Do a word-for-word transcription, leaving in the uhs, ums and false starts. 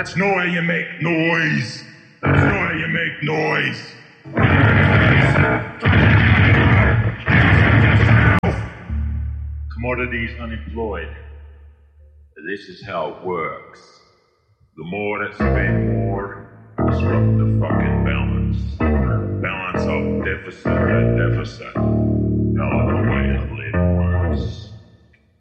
That's not how you make noise. That's not how you make noise. Commodities unemployed. This is how it works. The more that spend more, disrupt the fucking balance. Balance of deficit and deficit.